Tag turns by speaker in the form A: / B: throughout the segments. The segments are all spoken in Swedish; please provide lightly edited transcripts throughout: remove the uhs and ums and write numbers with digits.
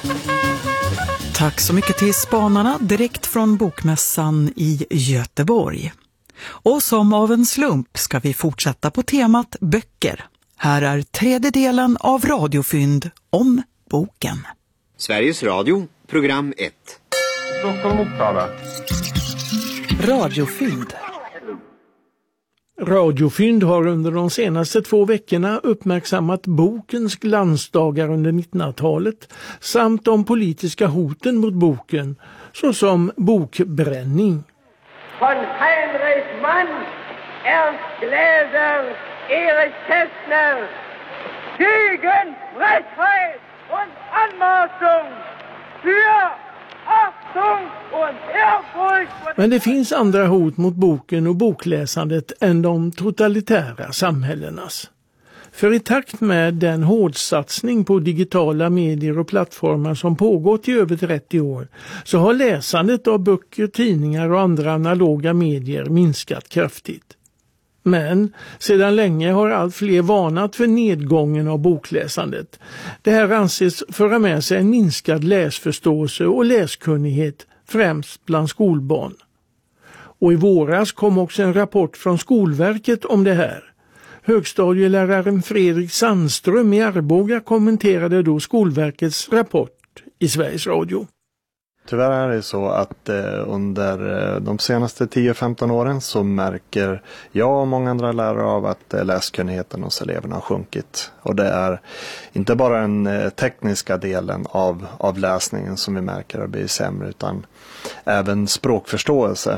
A: Tack så mycket till spanarna direkt från Bokmässan i Göteborg. Och som av en slump ska vi fortsätta på temat böcker. Här är tredje delen av Radiofynd om boken.
B: Sveriges Radio, program 1.
C: Stockholm, Uppsala.
A: Radiofynd.
D: Radiofynd har under de senaste 2 veckorna uppmärksammat bokens glansdagar under 1900-talet samt de politiska hoten mot boken, såsom bokbränning.
E: Von Heinrich Mann, Ernst Gläser, Erich Kästner, gegen Frechheit und Anmaßung, für Achtung und Ehrfurcht.
D: Men det finns andra hot mot boken och bokläsandet än de totalitära samhällenas. För i takt med den hårdsatsning på digitala medier och plattformar som pågått i över 30 år så har läsandet av böcker, tidningar och andra analoga medier minskat kraftigt. Men sedan länge har allt fler varnat för nedgången av bokläsandet. Det här anses föra med sig en minskad läsförståelse och läskunnighet, främst bland skolbarn. Och i våras kom också en rapport från Skolverket om det här. Högstadieläraren Fredrik Sandström i Arboga kommenterade då Skolverkets rapport i Sveriges Radio.
F: Tyvärr är det så att under de senaste 10-15 åren så märker jag och många andra lärare av att läskunnigheten hos eleverna har sjunkit. Och det är inte bara den tekniska delen av läsningen som vi märker har blivit sämre, utan även språkförståelse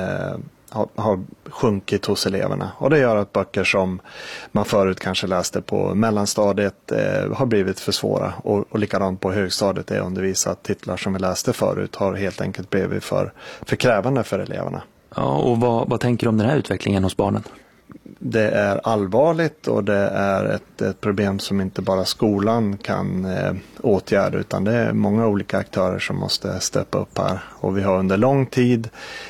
F: har sjunkit hos eleverna. Och det gör att böcker som man förut kanske läste på mellanstadiet har blivit för svåra. Och likadant på högstadiet är undervisat titlar som vi läste förut har helt enkelt blivit för krävande för eleverna.
G: Ja, och vad tänker du om den här utvecklingen hos barnen?
F: Det är allvarligt och det är ett problem som inte bara skolan kan åtgärda, utan det är många olika aktörer som måste steppa upp här. Och vi har under lång tid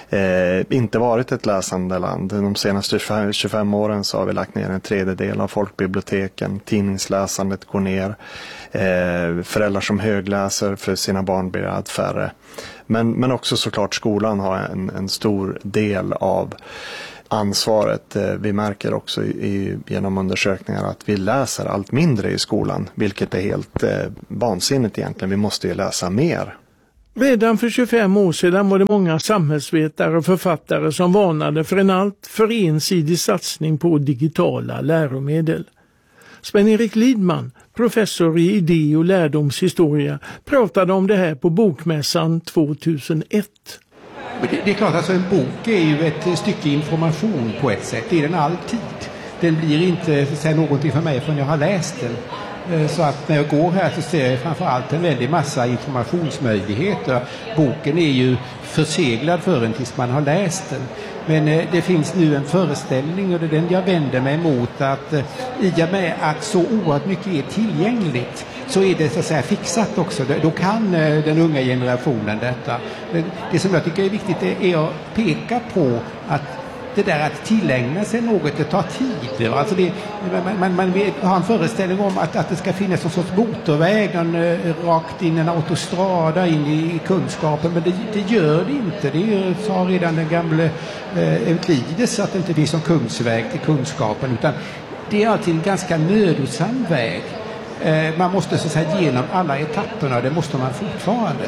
F: inte varit ett läsande land. De senaste 25 åren så har vi lagt ner 1/3 av folkbiblioteken. Tidningsläsandet går ner. Föräldrar som högläser för sina barn blir allt färre. Men också såklart skolan har en stor del av ansvaret. Vi märker också genom undersökningar att vi läser allt mindre i skolan, vilket är helt vansinnigt egentligen. Vi måste ju läsa mer.
D: Redan för 25 år sedan var det många samhällsvetare och författare som varnade för en allt för ensidig satsning på digitala läromedel. Sven-Erik Lidman, professor i idé- och lärdomshistoria, pratade om det här på Bokmässan 2001.
H: Det är klart, alltså en bok är ju ett stycke information på ett sätt. Det är den alltid. Den blir inte så att säga, någonting för mig förrän jag har läst den. Så att när jag går här så ser jag framförallt en väldig massa informationsmöjligheter. Boken är ju förseglad för en tills man har läst den. Men det finns nu en föreställning, och det är den jag vänder mig emot, att i och med att så oerhört mycket är tillgängligt så är det så att säga fixat också. Då kan den unga generationen detta. Det som jag tycker är viktigt är att peka på att det där att tillägna sig något, det tar tid. Alltså man har en föreställning om att det ska finnas en sorts motorväg, rakt in en autostrada in i kunskapen, men det gör det inte. Det sa redan den gamle Euklides att det inte finns en kungsväg till kunskapen, utan det är alltid en ganska mödosam väg. Man måste så att säga genom alla etapperna, det måste man fortfarande.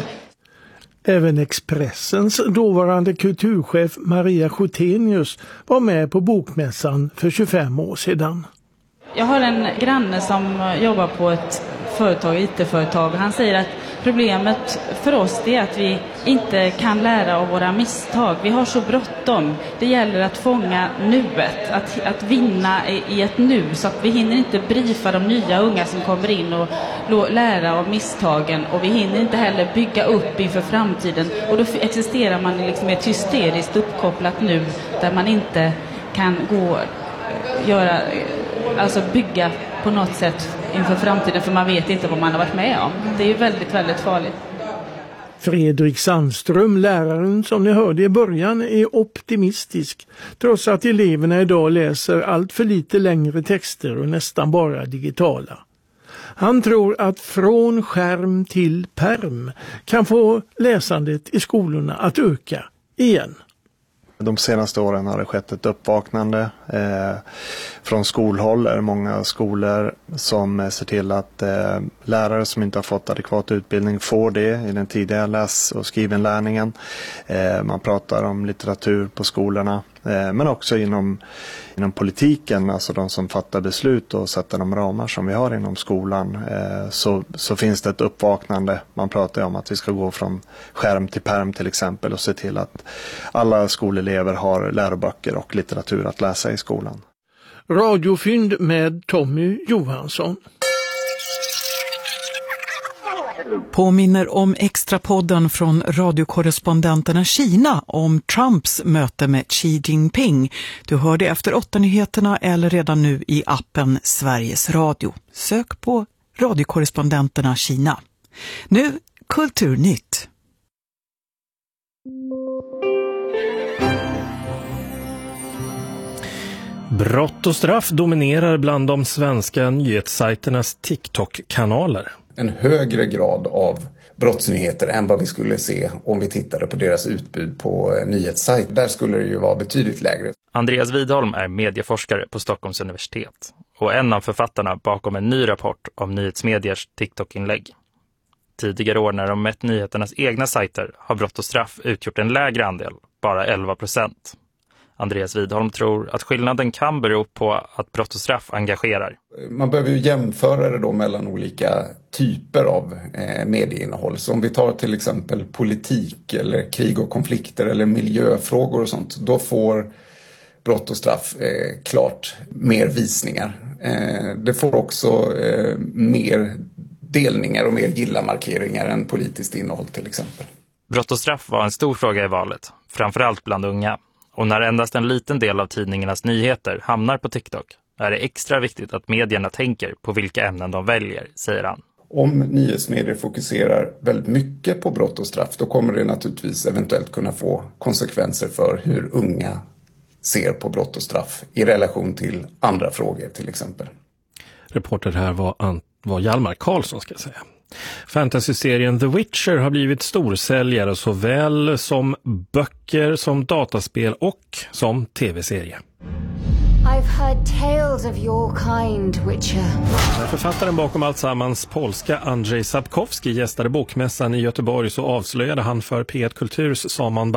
D: Även Expressens dåvarande kulturchef Maria Schotenius var med på Bokmässan för 25 år sedan.
I: Jag har en granne som jobbar på ett IT-företag. Han säger att problemet för oss är att vi inte kan lära av våra misstag. Vi har så bråttom. Det gäller att fånga nuet, att vinna i ett nu, så att vi hinner inte briefa de nya unga som kommer in och lära av misstagen, och vi hinner inte heller bygga upp inför framtiden. Och då existerar man liksom ett hysteriskt uppkopplat nu där man inte kan bygga på något sätt inför framtiden, för man vet inte vad man har varit med om. Det är ju väldigt, väldigt farligt.
D: Fredrik Sandström, läraren som ni hörde i början, är optimistisk, trots att eleverna idag läser allt för lite längre texter och nästan bara digitala. Han tror att från skärm till perm kan få läsandet i skolorna att öka igen.
F: De senaste åren har det skett ett uppvaknande. Från skolhåll är det många skolor som ser till att lärare som inte har fått adekvat utbildning får det i den tidiga läs- och skrivinlärningen. Man pratar om litteratur på skolorna, men också inom politiken, alltså de som fattar beslut och sätter de ramar som vi har inom skolan, så finns det ett uppvaknande. Man pratar om att vi ska gå från skärm till perm till exempel och se till att alla skolelever har läroböcker och litteratur att läsa i skolan.
D: Radiofynd med Tommy Johansson.
A: Påminner om extrapodden från radiokorrespondenterna Kina om Trumps möte med Xi Jinping. Du hör det efter 8-nyheterna eller redan nu i appen Sveriges Radio. Sök på radiokorrespondenterna Kina. Nu Kulturnytt.
J: Brott och straff dominerar bland de svenska nyhetssajternas TikTok-kanaler.
K: En högre grad av brottsnyheter än vad vi skulle se om vi tittade på deras utbud på nyhetssajt. Där skulle det ju vara betydligt lägre.
L: Andreas Widholm är medieforskare på Stockholms universitet och en av författarna bakom en ny rapport om nyhetsmediers TikTok-inlägg. Tidigare år när de mätt nyheternas egna sajter har brott och straff utgjort en lägre andel, bara 11%. Andreas Widholm tror att skillnaden kan bero på att brott och straff engagerar.
K: Man behöver ju jämföra det då mellan olika typer av medieinnehåll. Så om vi tar till exempel politik eller krig och konflikter eller miljöfrågor och sånt, då får brott och straff klart mer visningar. Det får också mer delningar och mer gilla-markeringar än politiskt innehåll till exempel.
L: Brott och straff var en stor fråga i valet, framförallt bland unga. Och när endast en liten del av tidningarnas nyheter hamnar på TikTok är det extra viktigt att medierna tänker på vilka ämnen de väljer, säger han.
K: Om nyhetsmedier fokuserar väldigt mycket på brott och straff, då kommer det naturligtvis eventuellt kunna få konsekvenser för hur unga ser på brott och straff i relation till andra frågor till exempel.
J: Reporter här var Hjalmar Karlsson, ska jag säga. Fantasyserien The Witcher har blivit storsäljare såväl som böcker, som dataspel och som tv-serie.
M: I've heard tales of your kind, Witcher.
J: När författaren bakom alltsammans, polska Andrzej Sapkowski, gästade bokmässan i Göteborg så avslöjade han för P1 Kulturs Saman